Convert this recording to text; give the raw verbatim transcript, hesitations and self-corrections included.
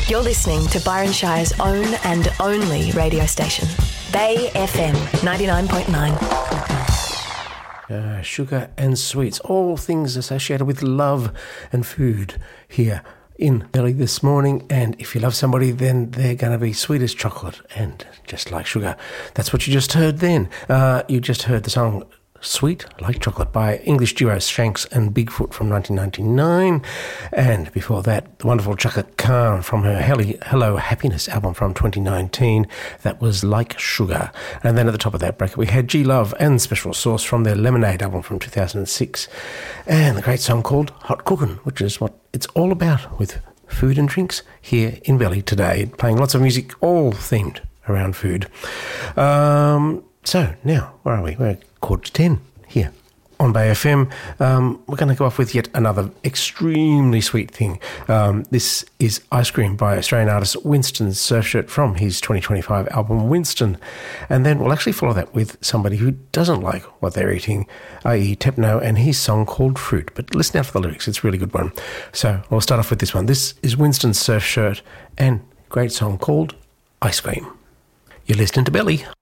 You're listening to Byron Shire's own and only radio station, Bay F M ninety-nine point nine. Uh, sugar and sweets, all things associated with love and food here in Belly this morning. And if you love somebody, then they're going to be sweet as chocolate and just like sugar. That's what you just heard then. Uh, you just heard the song Sweet Like Chocolate by English duo Shanks and Bigfoot from nineteen ninety-nine. And before that, the wonderful Chaka Khan from her Hello Happiness album from twenty nineteen. That was Like Sugar. And then at the top of that bracket, we had G Love and Special Sauce from their Lemonade album from two thousand six. And the great song called Hot Cookin', which is what it's all about with food and drinks here in Belly today. Playing lots of music, all themed around food. Um... So now, where are we? We're quarter to ten here on Bay F M. Um, we're going to go off with yet another extremely sweet thing. Um, this is Ice Cream by Australian artist Winston Surfshirt from his twenty twenty-five album Winston. And then we'll actually follow that with somebody who doesn't like what they're eating, that is. Tepno, and his song called Fruit. But listen out for the lyrics, it's a really good one. So we'll start off with this one. This is Winston Surfshirt and great song called Ice Cream. You're listening to Belly